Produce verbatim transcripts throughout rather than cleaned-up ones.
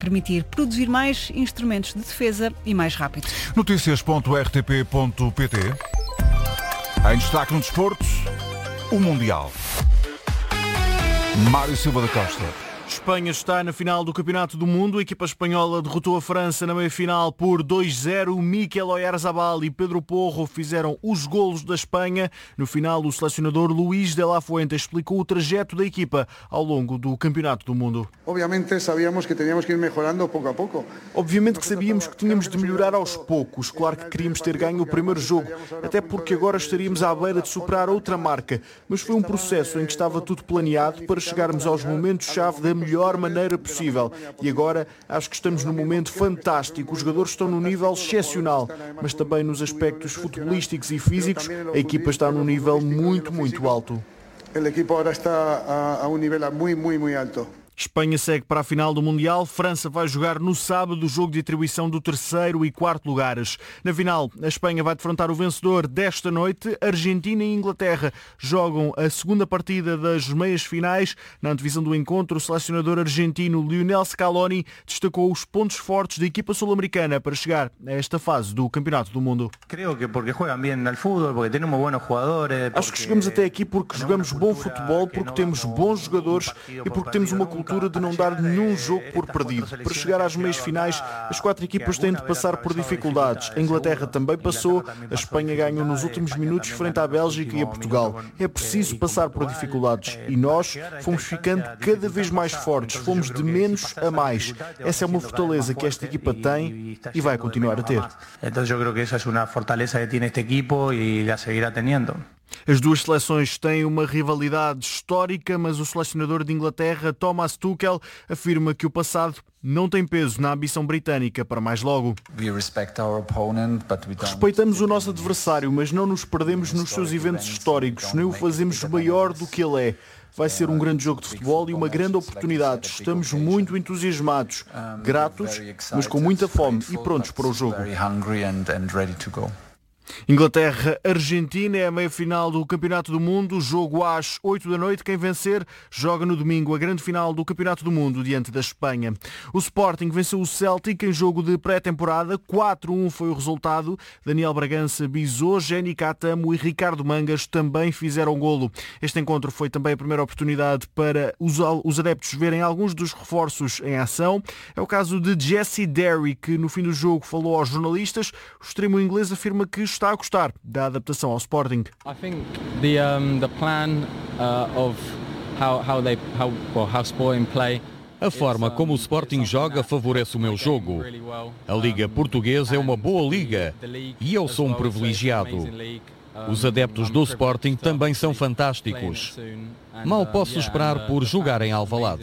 permitir produzir mais instrumentos de defesa e mais rápido. Notícias ponto r t p ponto p t. Em destaque no desporto, o Mundial. Mário Silva da Costa. Espanha está na final do Campeonato do Mundo. A equipa espanhola derrotou a França na meia-final por dois zero. Mikel Oyarzabal e Pedro Porro fizeram os golos da Espanha. No final, o selecionador Luís de la Fuente explicou o trajeto da equipa ao longo do Campeonato do Mundo. Obviamente sabíamos que teníamos que ir melhorando pouco a pouco. Obviamente que sabíamos que tínhamos de melhorar aos poucos. Claro que queríamos ter ganho o primeiro jogo, até porque agora estaríamos à beira de superar outra marca. Mas foi um processo em que estava tudo planeado para chegarmos aos momentos-chave da melhor maneira possível. E agora acho que estamos num momento fantástico. Os jogadores estão num nível excepcional, mas também nos aspectos futebolísticos e físicos, a equipa está num nível muito, muito alto. O equipo agora está a um nível muito, muito, muito alto. Espanha segue para a final do Mundial. França vai jogar no sábado o jogo de atribuição do terceiro e quarto lugares. Na final, a Espanha vai defrontar o vencedor desta noite. Argentina e Inglaterra jogam a segunda partida das meias finais. Na antevisão do encontro, o selecionador argentino Lionel Scaloni destacou os pontos fortes da equipa sul-americana para chegar a esta fase do Campeonato do Mundo. Acho que chegamos até aqui porque jogamos bom futebol, porque temos bons jogadores e porque temos uma cultura de não dar nenhum jogo por perdido. Para chegar às meias finais, as quatro equipas têm de passar por dificuldades. A Inglaterra também passou, a Espanha ganhou nos últimos minutos frente à Bélgica e a Portugal. É preciso passar por dificuldades e nós fomos ficando cada vez mais fortes, fomos de menos a mais. Essa é uma fortaleza que esta equipa tem e vai continuar a ter. Então eu creo que essa é uma fortaleza que tem este equipo e a seguirá teniendo. As duas seleções têm uma rivalidade histórica, mas o selecionador de Inglaterra, Thomas Tuchel, afirma que o passado não tem peso na ambição britânica para mais logo. Respeitamos o nosso adversário, mas não nos perdemos nos seus eventos históricos, nem o fazemos maior do que ele é. Vai ser um grande jogo de futebol e uma grande oportunidade. Estamos muito entusiasmados, gratos, mas com muita fome e prontos para o jogo. Inglaterra-Argentina é a meia-final do Campeonato do Mundo, jogo às oito da noite. Quem vencer joga no domingo a grande final do Campeonato do Mundo diante da Espanha. O Sporting venceu o Celtic em jogo de pré-temporada, quatro a um foi o resultado. Daniel Bragança bisou, Jenny Catamo e Ricardo Mangas também fizeram golo. Este encontro foi também a primeira oportunidade para os, os adeptos verem alguns dos reforços em ação. É o caso de Jesse Derry, que no fim do jogo falou aos jornalistas. O extremo inglês afirma que está a gostar da adaptação ao Sporting. I think the um, the plan uh, of how how they how well, how Sporting play. A forma como o Sporting joga favorece o meu jogo. A Liga Portuguesa é uma boa liga e eu sou um privilegiado. Os adeptos do Sporting também são fantásticos. Mal posso esperar por jogar em Alvalade.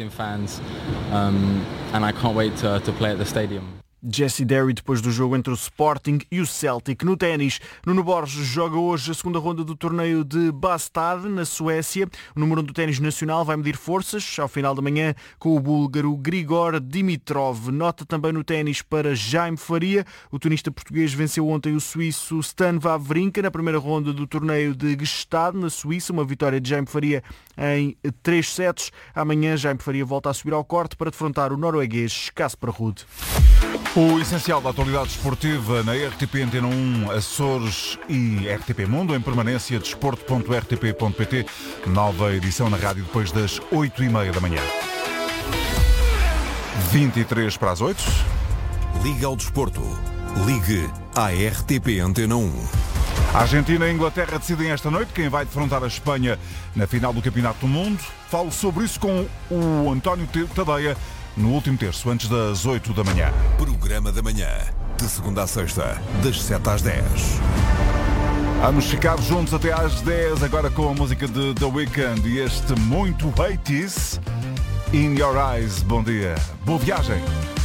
Jesse Derry depois do jogo entre o Sporting e o Celtic. No ténis, Nuno Borges joga hoje a segunda ronda do torneio de Bastad, na Suécia. O número um do ténis nacional vai medir forças ao final da manhã com o búlgaro Grigor Dimitrov. Nota também no ténis para Jaime Faria. O tenista português venceu ontem o suíço Stan Wawrinka na primeira ronda do torneio de Gstaad, na Suíça. Uma vitória de Jaime Faria em três sets. Amanhã Jaime Faria volta a subir ao corte para defrontar o norueguês Casper Ruud. O essencial da atualidade esportiva na R T P Antena um, Açores e R T P Mundo, em permanência, desporto ponto r t p ponto p t. Nova edição na rádio depois das oito e meia da manhã. vinte e três para as oito. Liga ao desporto. Ligue à R T P Antena um. A Argentina e a Inglaterra decidem esta noite quem vai defrontar a Espanha na final do Campeonato do Mundo. Falo sobre isso com o António Tadeia no último terço, antes das oito da manhã. Programa da manhã, de segunda a sexta, das sete às dez. Vamos ficar juntos até às dez, agora com a música de The Weeknd e este muito oitenta In Your Eyes. Bom dia, boa viagem.